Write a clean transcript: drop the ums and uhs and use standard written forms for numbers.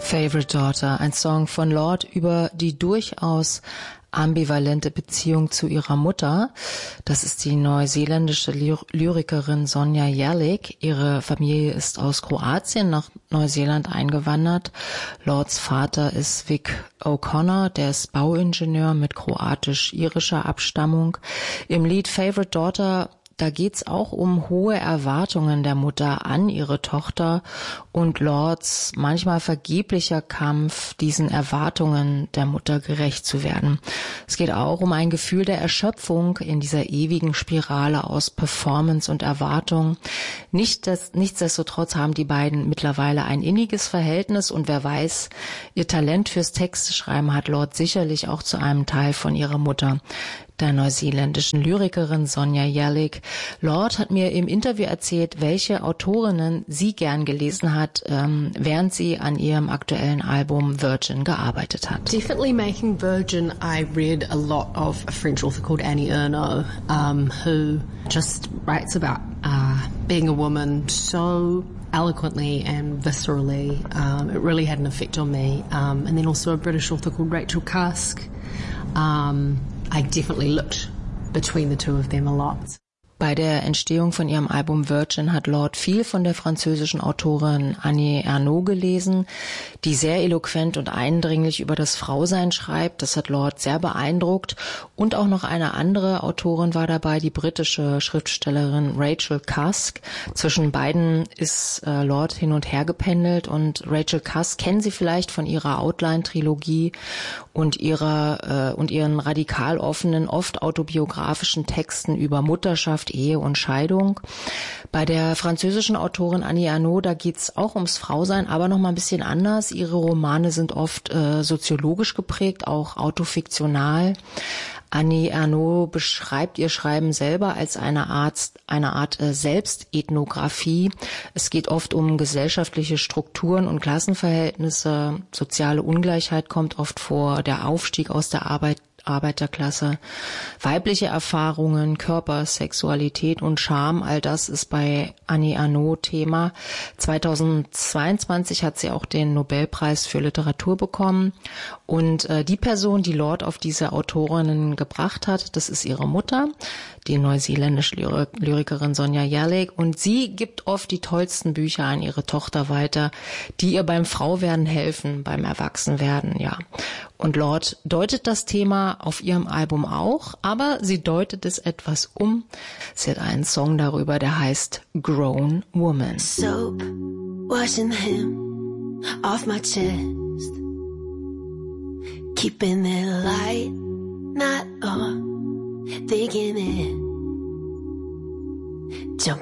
Favorite Daughter, ein Song von Lorde über die durchaus ambivalente Beziehung zu ihrer Mutter. Das ist die neuseeländische Lyrikerin Sonja Jerlik. Ihre Familie ist aus Kroatien nach Neuseeland eingewandert. Lordes Vater ist Vic O'Connor, der ist Bauingenieur mit kroatisch-irischer Abstammung. Im Lied Favorite Daughter, da geht's auch um hohe Erwartungen der Mutter an ihre Tochter und Lordes manchmal vergeblicher Kampf, diesen Erwartungen der Mutter gerecht zu werden. Es geht auch um ein Gefühl der Erschöpfung in dieser ewigen Spirale aus Performance und Erwartung. Nichtsdestotrotz haben die beiden mittlerweile ein inniges Verhältnis und wer weiß, ihr Talent fürs Texteschreiben hat Lorde sicherlich auch zu einem Teil von ihrer Mutter, der neuseeländischen Lyrikerin Sonja Jerlik. Lorde hat mir im Interview erzählt, welche Autorinnen sie gern gelesen hat, während sie an ihrem aktuellen Album Virgin gearbeitet hat. Definitely making Virgin, I read a lot of a French author called Annie Ernaux, who just writes about being a woman so eloquently and viscerally. It really had an effect on me. And then also a British author called Rachel Cusk. I definitely looked between the two of them a lot. Bei der Entstehung von ihrem Album Virgin hat Lorde viel von der französischen Autorin Annie Ernaux gelesen, die sehr eloquent und eindringlich über das Frausein schreibt. Das hat Lorde sehr beeindruckt. Und auch noch eine andere Autorin war dabei, die britische Schriftstellerin Rachel Cusk. Zwischen beiden ist Lorde hin und her gependelt und Rachel Cusk kennen Sie vielleicht von ihrer Outline-Trilogie und ihren radikal offenen, oft autobiografischen Texten über Mutterschaft, Ehe und Scheidung. Bei der französischen Autorin Annie Ernaux, da geht's auch ums Frausein, aber noch mal ein bisschen anders. Ihre Romane sind oft soziologisch geprägt, auch autofiktional. Annie Ernaux beschreibt ihr Schreiben selber als eine Art Selbstethnographie. Es geht oft um gesellschaftliche Strukturen und Klassenverhältnisse. Soziale Ungleichheit kommt oft vor, der Aufstieg aus der Arbeiterklasse, weibliche Erfahrungen, Körper, Sexualität und Scham, all das ist bei Annie Ernaux Thema. 2022 hat sie auch den Nobelpreis für Literatur bekommen und die Person, die Lorde auf diese Autorinnen gebracht hat, das ist ihre Mutter, die neuseeländische Lyrikerin Sonja Jerlik, und sie gibt oft die tollsten Bücher an ihre Tochter weiter, die ihr beim Frauwerden helfen, beim Erwachsenwerden, ja. Und Lorde deutet das Thema auf ihrem Album auch, aber sie deutet es etwas um. Sie hat einen Song darüber, der heißt Grown Woman. Soap, washing him off my chest, keeping it light, not on, thinking it